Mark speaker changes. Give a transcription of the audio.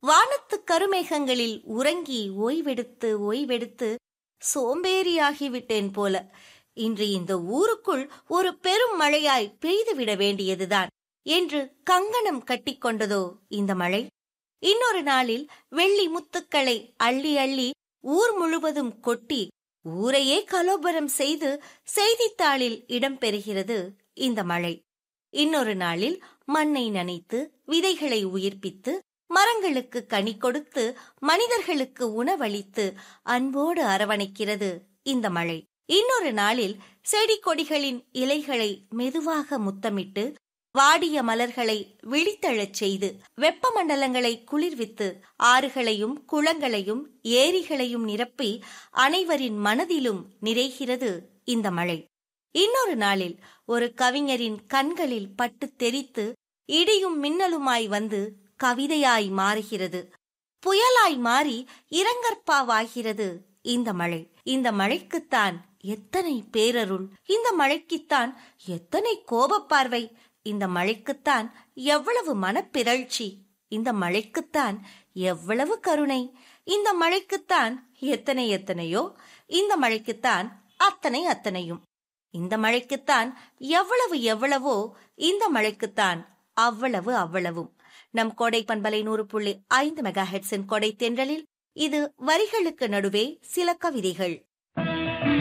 Speaker 1: வானத்து கருமேகங்களில் உறங்கி ஓய்வெடுத்து ஓய்வெடுத்து சோம்பேறியாகிவிட்டேன் போல. இன்று இந்த ஊருக்குள் ஒரு பெரும் மழையாய் பெய்துவிட வேண்டியதுதான் என்று கங்கணம் கட்டிக்கொண்டதோ இந்த மழை. இன்னொரு நாளில் வெள்ளி முத்துக்களை அள்ளி அள்ளி ஊர் முழுவதும் கொட்டி ஊரையே கலோபரம் செய்து செய்தித்தாளில் இடம்பெறுகிறது இந்த மழை. இன்னொரு நாளில் மண்ணை நனைத்து விதைகளை உயிர்ப்பித்து மரங்களுக்கு கனி கொடுத்து மனிதர்களுக்கு உணவளித்து அன்போடு அரவணைக்கிறது இந்த மழை. இன்னொரு நாளில் செடி கொடிகளின் இலைகளை மெதுவாக முத்தமிட்டு வாடிய மலர்களை விழித்தழச் செய்து வெப்பமண்டலங்களை குளிர்வித்து ஆறுகளையும் குளங்களையும் ஏரிகளையும் நிரப்பி அனைவரின் மனதிலும் நிறைகிறது இந்த மழை. இன்னொரு நாளில் ஒரு கவிஞரின் கண்களில் பட்டு தெரித்து இடியும் மின்னலுமாய் வந்து கவிதையாய் மாறுகிறது, புயலாய் மாறி இரங்கற்பாவாகிறது இந்த மழை. இந்த மழைக்குத்தான் எத்தனை பேரருள், இந்த மழைக்குத்தான் எத்தனை கோபப்பார்வை, இந்த மழைக்குத்தான் எவ்வளவு மனப்பிறழ்ச்சி, இந்த மழைக்குத்தான் எவ்வளவு கருணை, இந்த மழைக்குத்தான் எத்தனை எத்தனையோ, இந்த மழைக்குத்தான் அத்தனை அத்தனையும், இந்த மழைக்குத்தான் எவ்வளவு எவ்வளவோ, இந்த மழைக்குத்தான் அவ்வளவு அவ்வளவும். நம் கோடை பண்பலை 100.5 மெகாஹெர்ட்ஸின் கொடை தென்றலில் இது வரிகளுக்கு நடுவே சில கவிதைகள்.